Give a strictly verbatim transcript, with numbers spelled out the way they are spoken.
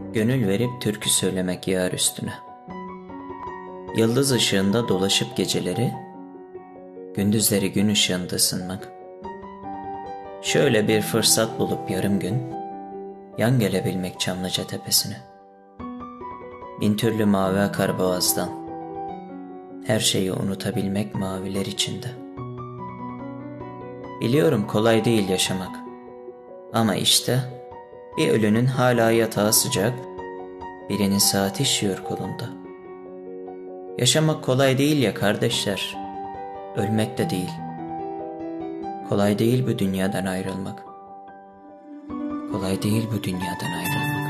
Gönül verip türkü söylemek yar üstüne. Yıldız ışığında dolaşıp geceleri, gündüzleri gün ışığında ısınmak. Şöyle bir fırsat bulup yarım gün, yan gelebilmek Çamlıca tepesine. Bin türlü mavi akar boğazdan, her şeyi unutabilmek maviler içinde. Biliyorum kolay değil yaşamak, ama işte bir ölünün hala yatağı sıcak, birinin saati işiyor kolunda. Yaşamak kolay değil ya kardeşler, ölmek de değil. Kolay değil bu dünyadan ayrılmak. Kolay değil bu dünyadan ayrılmak.